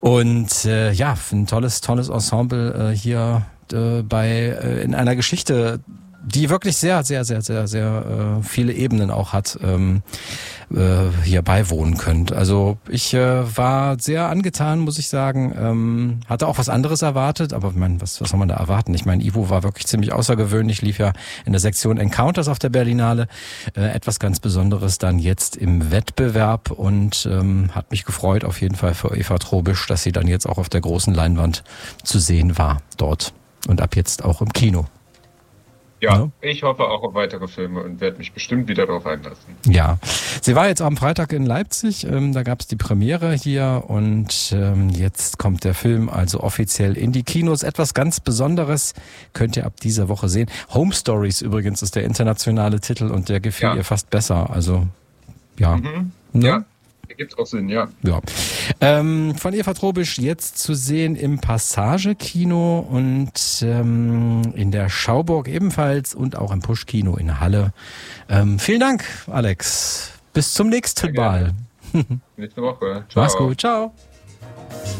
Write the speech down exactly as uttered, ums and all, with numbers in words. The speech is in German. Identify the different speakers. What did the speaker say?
Speaker 1: Und äh, ja, ein tolles, tolles Ensemble äh, hier äh, bei äh, in einer Geschichte, die wirklich sehr, sehr, sehr, sehr, sehr äh, viele Ebenen auch hat, ähm, äh, hier beiwohnen könnt. Also ich äh, war sehr angetan, muss ich sagen. Ähm, hatte auch was anderes erwartet, aber ich meine, was, was soll man da erwarten? Ich meine, Ivo war wirklich ziemlich außergewöhnlich, lief ja in der Sektion Encounters auf der Berlinale. Äh, etwas ganz Besonderes dann jetzt im Wettbewerb und ähm, hat mich gefreut auf jeden Fall für Eva Trobisch, dass sie dann jetzt auch auf der großen Leinwand zu sehen war dort und ab jetzt auch im Kino.
Speaker 2: Ja, ja, ich hoffe auch auf weitere Filme und werde mich bestimmt wieder darauf einlassen.
Speaker 1: Ja, sie war jetzt am Freitag in Leipzig, ähm, da gab es die Premiere hier und ähm, jetzt kommt der Film also offiziell in die Kinos. Etwas ganz Besonderes könnt ihr ab dieser Woche sehen. Home Stories übrigens ist der internationale Titel und der gefiel ja. ihr fast besser. Also ja.
Speaker 2: Mhm. Ne? Ja. Gibt auch Sinn, ja.
Speaker 1: ja. Ähm, von Eva Trobisch jetzt zu sehen im Passage-Kino und ähm, in der Schauburg ebenfalls und auch im Push-Kino in Halle. Ähm, vielen Dank, Alex. Bis zum nächsten Mal.
Speaker 2: Nächste Woche. Ciao.
Speaker 1: Mach's gut. Ciao.